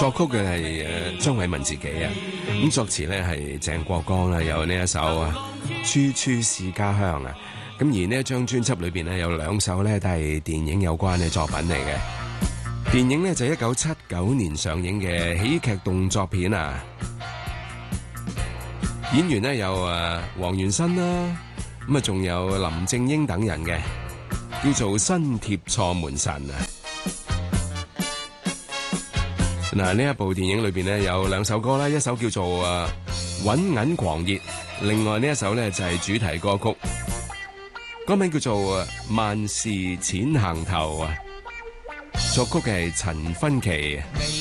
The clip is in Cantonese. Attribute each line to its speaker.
Speaker 1: 作曲嘅係張偉文自己啊，咁作詞咧係鄭國江啦，有呢一首啊處處是家鄉啊，咁而呢一張專輯裏邊咧有2首咧都係電影有關嘅作品嚟嘅。電影咧就1979年上映嘅喜劇動作片啊，演員咧有黃元申啦，咁啊仲有林正英等人嘅，叫做新貼錯門神啊。嗱，呢一部電影裏邊咧有2首歌啦，一首叫做揾銀狂熱，另外呢一首咧就係主題歌曲，歌名叫做萬事淺行頭啊，作曲嘅係陳勳奇。